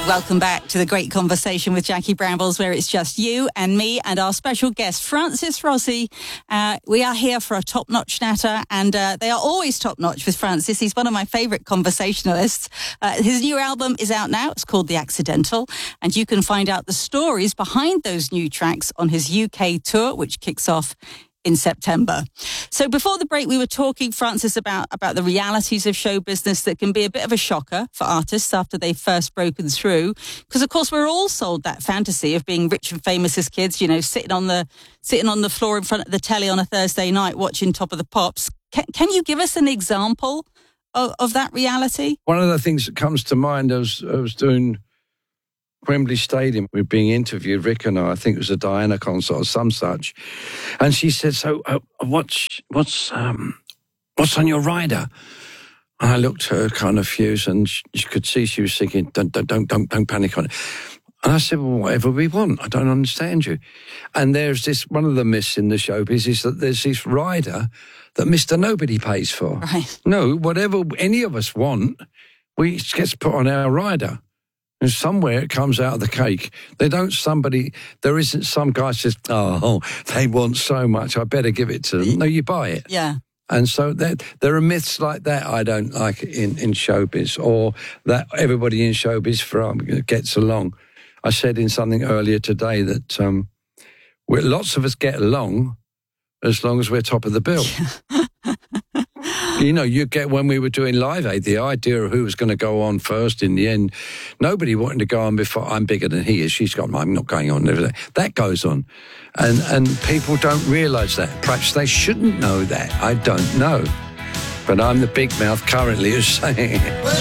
Welcome back to the Great Conversation with Jackie Brambles, where it's just you and me and our special guest, Francis Rossi. We are here for a top-notch natter, and they are always top-notch with Francis. He's one of my favourite conversationalists. His new album is out now. It's called The Accidental, and you can find out the stories behind those new tracks on his UK tour, which kicks off in September. So before the break, we were talking, Francis, about the realities of show business that can be a bit of a shocker for artists after they've first broken through. Because, of course, we're all sold that fantasy of being rich and famous as kids, you know, sitting on the floor in front of the telly on a Thursday night watching Top of the Pops. Can you give us an example of that reality? One of the things that comes to mind, I was doing Wembley Stadium. We were being interviewed, Rick and I think it was a Diana concert or some such. And she said, so what's on your rider? And I looked at her kind of fused, and you could see she was thinking, don't panic on it. And I said, well, whatever we want. I don't understand you. And there's this, one of the myths in the showbiz is that there's this rider that Mr. Nobody pays for. Right. No, whatever any of us want, it gets put on our rider. And somewhere it comes out of the cake. There isn't some guy says, oh, they want so much, I better give it to them. No, you buy it. Yeah. And so there are myths like that I don't like in showbiz, or that everybody in showbiz gets along. I said in something earlier today that lots of us get along as long as we're top of the bill. You know, you get, when we were doing Live Aid, the idea of who was going to go on first in the end, nobody wanted to go on before, I'm bigger than he is, she's got, I'm not going on. That goes on. And people don't realise that. Perhaps they shouldn't know that. I don't know. But I'm the big mouth currently who's saying it.